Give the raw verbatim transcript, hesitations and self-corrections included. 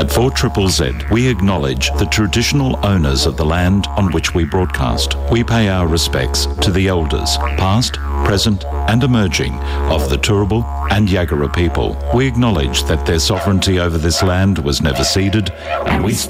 At four Z Z Z, we acknowledge the traditional owners of the land on which we broadcast. We pay our respects to the elders, past, present and emerging, of the Turrbal and Yagara people. We acknowledge that their sovereignty over this land was never ceded, and we